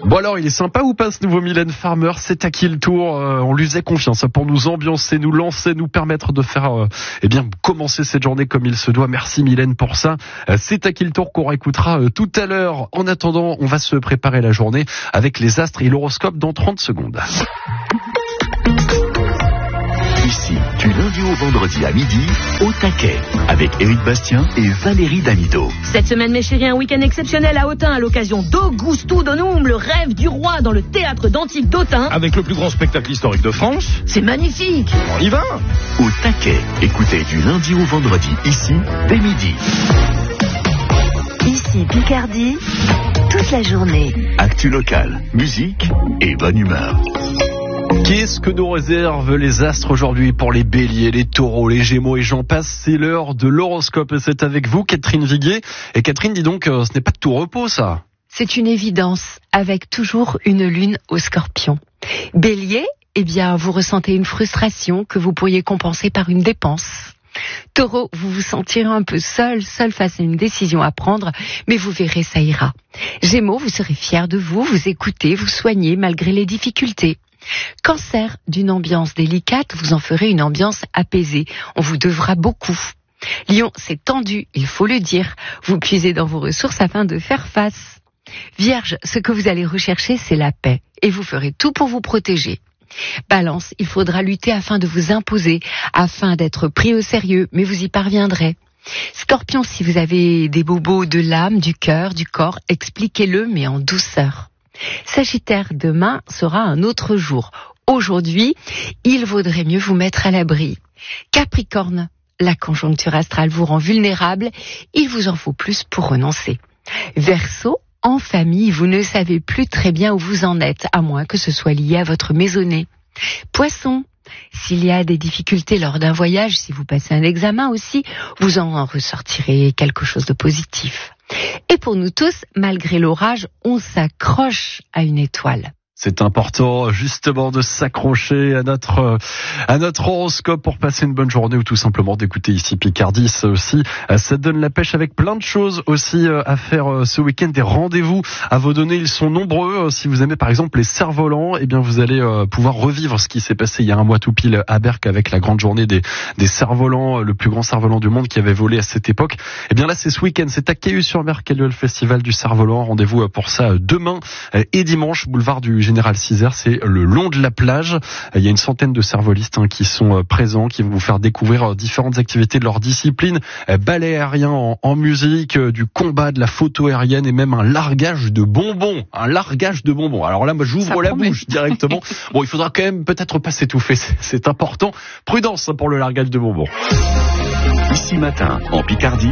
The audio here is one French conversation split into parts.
Bon alors, il est sympa ou pas ce nouveau Mylène Farmer? C'est à qui le tour? On lui faisait confiance pour nous ambiancer, nous lancer, nous permettre de faire commencer cette journée comme il se doit. Merci Mylène pour ça. C'est à qui le tour qu'on réécoutera tout à l'heure. En attendant, on va se préparer la journée avec les astres et l'horoscope dans 30 secondes. Ici, du lundi au vendredi à midi, au taquet, avec Éric Bastien et Valérie Damido. Cette semaine, mes chéris, un week-end exceptionnel à Autun à l'occasion d'Augusto Donum, le rêve du roi dans le théâtre d'Antibes d'Autun. Avec le plus grand spectacle historique de France. C'est magnifique. On y va. Au taquet, écoutez du lundi au vendredi, ici, dès midi. Ici, Picardie, toute la journée. Actu locale, musique et bonne humeur. Qu'est-ce que nous réservent les astres aujourd'hui pour les béliers, les taureaux, les gémeaux et j'en passe? C'est l'heure de l'horoscope et c'est avec vous Catherine Viguier. Et Catherine, dis donc, ce n'est pas de tout repos ça. C'est une évidence, avec toujours une lune au Scorpion. Bélier, eh bien, vous ressentez une frustration que vous pourriez compenser par une dépense. Taureau, vous vous sentirez un peu seul face à une décision à prendre, mais vous verrez, ça ira. Gémeaux, vous serez fiers de vous écoutez, vous soignez malgré les difficultés. Cancer, d'une ambiance délicate, vous en ferez une ambiance apaisée. On vous devra beaucoup. Lion, c'est tendu, il faut le dire. Vous puisez dans vos ressources afin de faire face. Vierge, ce que vous allez rechercher, c'est la paix. Et vous ferez tout pour vous protéger. Balance, il faudra lutter afin de vous imposer, afin d'être pris au sérieux, mais vous y parviendrez. Scorpion, si vous avez des bobos de l'âme, du cœur, du corps, expliquez-le, mais en douceur. Sagittaire, demain sera un autre jour. Aujourd'hui, il vaudrait mieux vous mettre à l'abri. Capricorne, la conjoncture astrale vous rend vulnérable, il vous en faut plus pour renoncer. Verseau, en famille, vous ne savez plus très bien où vous en êtes, à moins que ce soit lié à votre maisonnée. Poisson, s'il y a des difficultés lors d'un voyage, si vous passez un examen aussi, vous en ressortirez quelque chose de positif. Et pour nous tous, malgré l'orage, on s'accroche à une étoile. C'est important justement de s'accrocher à notre horoscope pour passer une bonne journée ou tout simplement d'écouter ici Picardie. Ça aussi, ça donne la pêche avec plein de choses aussi à faire ce week-end. Des rendez-vous à vous donner, ils sont nombreux. Si vous aimez par exemple les cerfs-volants, eh bien vous allez pouvoir revivre ce qui s'est passé il y a un mois tout pile à Berck avec la grande journée des cerfs-volants, le plus grand cerf-volant du monde qui avait volé à cette époque. Eh bien là c'est ce week-end, c'est à Cailloux-sur-Mer qu'a lieu le festival du cerf-volant. Rendez-vous pour ça demain et dimanche, boulevard du Général Cizère, c'est le long de la plage. Il y a une centaine de cervolistes qui sont présents, qui vont vous faire découvrir différentes activités de leur discipline, ballet aérien en musique, du combat, de la photo aérienne et même un largage de bonbons. Alors là, moi, j'ouvre la bouche directement. Bon, il faudra quand même peut-être pas s'étouffer, c'est important. Prudence pour le largage de bonbons. Ici matin, en Picardie,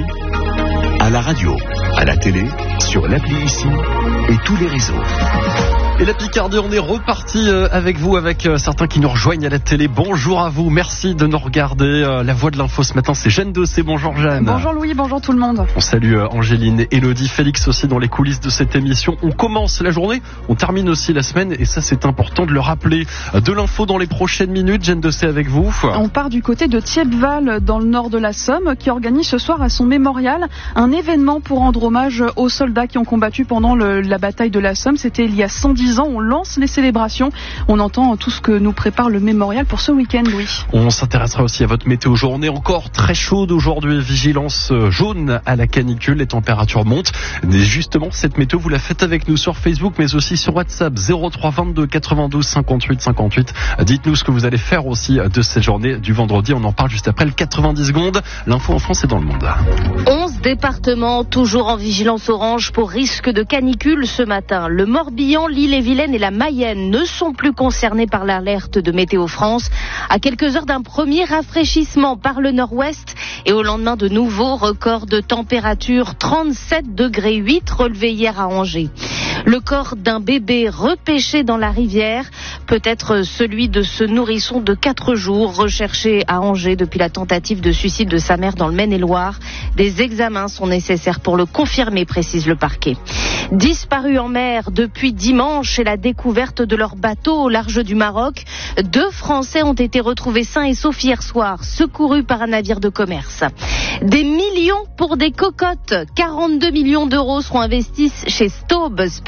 à la radio, à la télé, sur l'appli Ici et tous les réseaux. Et la Picardie, on est reparti avec vous, avec certains qui nous rejoignent à la télé. Bonjour à vous, merci de nous regarder. La voix de l'info ce matin, c'est Jeanne Dossé. Bonjour Jeanne. Bonjour Louis, bonjour tout le monde. On salue Angéline, Élodie, Félix aussi dans les coulisses de cette émission. On commence la journée, on termine aussi la semaine et ça c'est important de le rappeler. De l'info dans les prochaines minutes, Jeanne Dossé avec vous. On part du côté de Thiepval dans le nord de la Somme qui organise ce soir à son mémorial un événement pour rendre hommage aux soldats qui ont combattu pendant la bataille de la Somme. C'était il y a 110 ans, on lance les célébrations. On entend tout ce que nous prépare le mémorial pour ce week-end, Louis. On s'intéressera aussi à votre météo journée, encore très chaude aujourd'hui, vigilance jaune à la canicule, les températures montent. Et justement, cette météo, vous la faites avec nous sur Facebook, mais aussi sur WhatsApp, 03 22 92 58 58. Dites-nous ce que vous allez faire aussi de cette journée du vendredi. On en parle juste après le 90 secondes. L'info en France et dans le monde. 11 départements toujours en vigilance orange pour risque de canicule ce matin. Le Morbihan, l'Ille-et-Vilaine et la Mayenne ne sont plus concernés par l'alerte de Météo France. À quelques heures d'un premier rafraîchissement par le nord-ouest et au lendemain de nouveaux records de température, 37,8 degrés relevés hier à Angers. Le corps d'un bébé repêché dans la rivière, peut-être celui de ce nourrisson de 4 jours recherché à Angers depuis la tentative de suicide de sa mère dans le Maine-et-Loire. Des examens sont nécessaires pour le confirmer, précise le parquet. Disparus en mer depuis dimanche et la découverte de leur bateau au large du Maroc, 2 Français ont été retrouvés sains et saufs hier soir, secourus par un navire de commerce. Des millions pour des cocottes. 42 millions d'euros seront investis chez Staub, spécialisé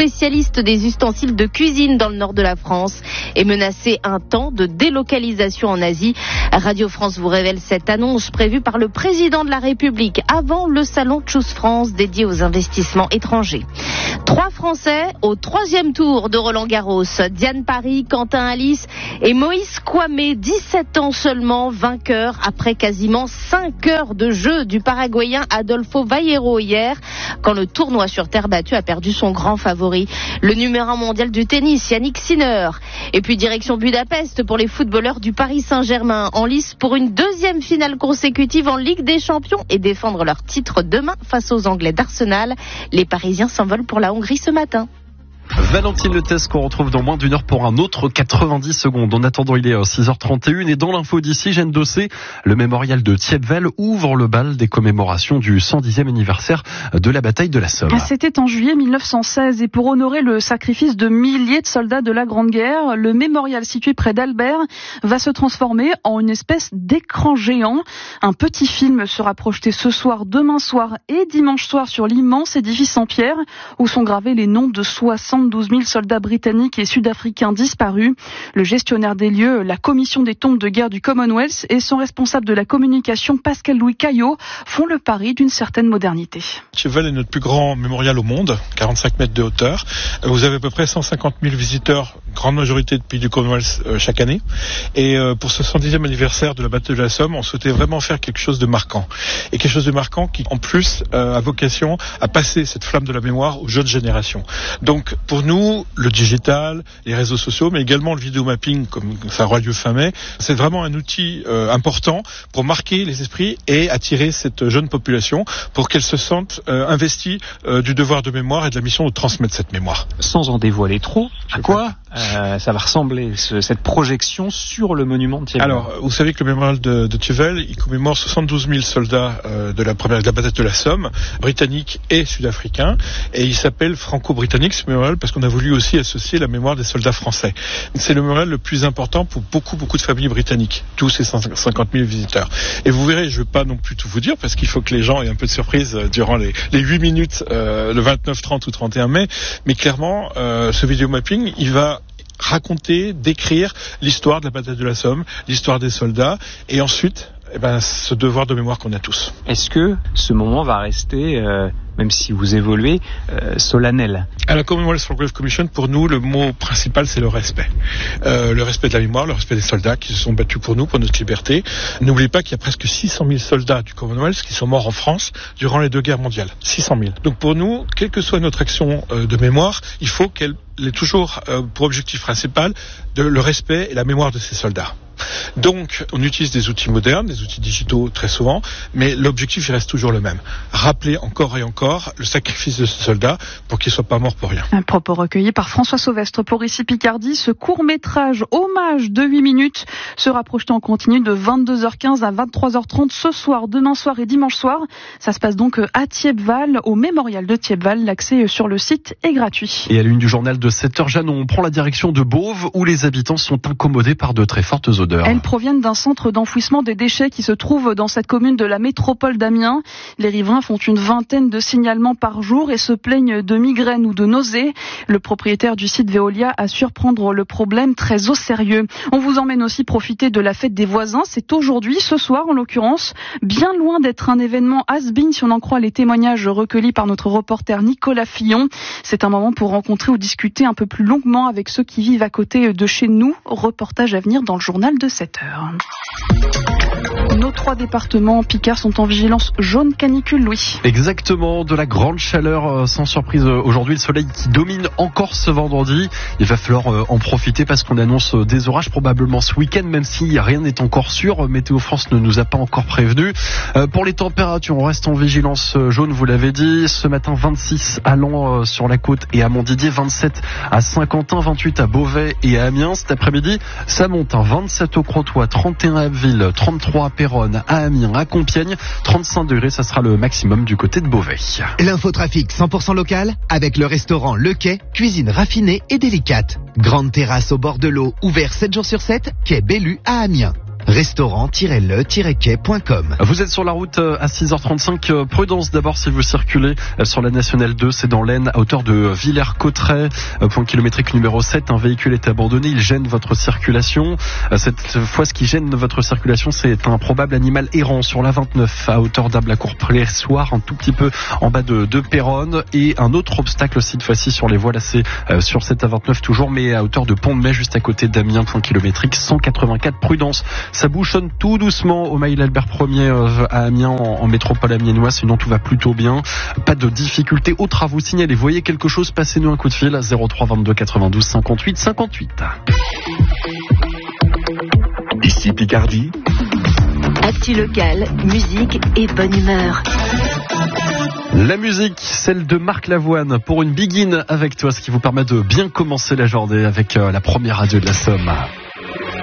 spécialiste des ustensiles de cuisine dans le nord de la France, est menacé un temps de délocalisation en Asie. Radio France vous révèle cette annonce prévue par le président de la République avant le salon Choose France dédié aux investissements étrangers. 3 Français au 3e tour de Roland-Garros. Diane Paris, Quentin Alice et Moïse Kouamé, 17 ans seulement, vainqueur après quasiment 5 heures de jeu du Paraguayen Adolfo Vallejo hier, quand le tournoi sur terre battue a perdu son grand favori, le numéro 1 mondial du tennis, Yannick Sinner. Et puis direction Budapest pour les footballeurs du Paris Saint-Germain, en lice pour une 2e finale consécutive en Ligue des Champions et défendre leur titre demain face aux Anglais d'Arsenal. Les Parisiens s'envolent pour la Hongrie ce matin. Valentine Letes qu'on retrouve dans moins d'une heure pour un autre 90 secondes. En attendant, il est 6h31 et dans l'info d'ici, Jeanne Dossé, le mémorial de Thiepval ouvre le bal des commémorations du 110e anniversaire de la bataille de la Somme. C'était en juillet 1916 et pour honorer le sacrifice de milliers de soldats de la Grande Guerre, le mémorial situé près d'Albert va se transformer en une espèce d'écran géant. Un petit film sera projeté ce soir, demain soir et dimanche soir sur l'immense édifice en pierre où sont gravés les noms de 72 000 soldats britanniques et sud-africains disparus. Le gestionnaire des lieux, la commission des tombes de guerre du Commonwealth et son responsable de la communication, Pascal-Louis Caillot, font le pari d'une certaine modernité. Thiepval est notre plus grand mémorial au monde, 45 mètres de hauteur. Vous avez à peu près 150 000 visiteurs, grande majorité de pays du Commonwealth chaque année. Et pour ce 110e anniversaire de la bataille de la Somme, on souhaitait vraiment faire quelque chose de marquant. Et quelque chose de marquant qui, en plus, a vocation à passer cette flamme de la mémoire aux jeunes générations. Donc, pour nous, le digital, les réseaux sociaux, mais également le vidéomapping, comme ça aura lieu fin mai, c'est vraiment un outil important pour marquer les esprits et attirer cette jeune population pour qu'elle se sente investie du devoir de mémoire et de la mission de transmettre cette mémoire. Sans en dévoiler trop, à quoi ça va ressembler, cette projection sur le monument de Thiepval? Alors, vous savez que le mémorial de Thiepval, il commémore 72 000 soldats de la bataille de la Somme, britanniques et sud-africains, et il s'appelle franco-britannique, ce mémorial, parce qu'on a voulu aussi associer la mémoire des soldats français. C'est le mémorial le plus important pour beaucoup de familles britanniques, tous ces 150 000 visiteurs. Et vous verrez, je ne vais pas non plus tout vous dire, parce qu'il faut que les gens aient un peu de surprise durant les 8 minutes, le 29, 30 ou 31 mai, mais clairement, ce vidéomapping, il va raconter, décrire l'histoire de la bataille de la Somme, l'histoire des soldats, et ensuite, ce devoir de mémoire qu'on a tous. Est-ce que ce moment va rester, même si vous évoluez, solennel? À la Commonwealth War Commission, pour nous, le mot principal, c'est le respect. Le respect de la mémoire, le respect des soldats qui se sont battus pour nous, pour notre liberté. N'oubliez pas qu'il y a presque 600 000 soldats du Commonwealth qui sont morts en France durant les 2 guerres mondiales. 600 000. Donc pour nous, quelle que soit notre action de mémoire, il faut qu'elle ait toujours pour objectif principal le respect et la mémoire de ces soldats. Donc, on utilise des outils modernes, des outils digitaux très souvent, mais l'objectif, il reste toujours le même. Rappeler encore et encore le sacrifice de ce soldat pour qu'il ne soit pas mort pour rien. Un propos recueilli par François Sauvestre pour Ici Picardie. Ce court-métrage hommage de 8 minutes sera projeté en continu de 22h15 à 23h30 ce soir, demain soir et dimanche soir. Ça se passe donc à Thiepval, au mémorial de Thiepval. L'accès sur le site est gratuit. Et à l'une du journal de 7h, Jeanne, on prend la direction de Beauvais où les habitants sont incommodés par de très fortes odeurs. Elles proviennent d'un centre d'enfouissement des déchets qui se trouve dans cette commune de la métropole d'Amiens. Les riverains font une vingtaine de signalements par jour et se plaignent de migraines ou de nausées. Le propriétaire du site Veolia assure prendre le problème très au sérieux. On vous emmène aussi profiter de la fête des voisins. C'est aujourd'hui, ce soir en l'occurrence, bien loin d'être un événement has-been si on en croit les témoignages recueillis par notre reporter Nicolas Fillon. C'est un moment pour rencontrer ou discuter un peu plus longuement avec ceux qui vivent à côté de chez nous. Reportage à venir dans le journal de 7h. Nos 3 départements Picard sont en vigilance jaune canicule, Louis. Exactement, de la grande chaleur sans surprise aujourd'hui, le soleil qui domine encore ce vendredi. Il va falloir en profiter parce qu'on annonce des orages probablement ce week-end, même si rien n'est encore sûr. Météo France ne nous a pas encore prévenu. Pour les températures, on reste en vigilance jaune, vous l'avez dit. Ce matin, 26 à Lens sur la côte et à Montdidier, 27 à Saint-Quentin, 28 à Beauvais et à Amiens. Cet après-midi, ça monte, 27 au Crotoy, 31 à Abbeville, 33 à Péronne, à Amiens, à Compiègne, 35 degrés, ça sera le maximum du côté de Beauvais. L'infotrafic 100% local avec le restaurant Le Quai, cuisine raffinée et délicate. Grande terrasse au bord de l'eau, ouvert 7 jours sur 7, quai Bellu à Amiens. restaurant-le-quai.com. Vous êtes sur la route à 6h35. Prudence d'abord si vous circulez sur la nationale 2, c'est dans l'Aisne, à hauteur de Villers-Cotterêts, point kilométrique numéro 7. Un véhicule est abandonné, il gêne votre circulation. Cette fois, ce qui gêne votre circulation, c'est un probable animal errant sur la 29, à hauteur d'Ablacourt-Pressoir, un tout petit peu en bas de Péronne. Et un autre obstacle, cette fois-ci, sur les voies lacées, sur cette A29 toujours, mais à hauteur de Pont-de-Mai, juste à côté d'Amiens, point kilométrique 184. Prudence, ça bouchonne tout doucement au Mail Albert 1er à Amiens, en métropole amiénoise, sinon tout va plutôt bien. Pas de difficulté. Autre à vous signaler, voyez quelque chose, passez-nous un coup de fil à 03 22 92 58 58. Ici Picardie. Actu locale, musique et bonne humeur. La musique, celle de Marc Lavoine pour une Begin avec toi, ce qui vous permet de bien commencer la journée avec la première radio de la Somme.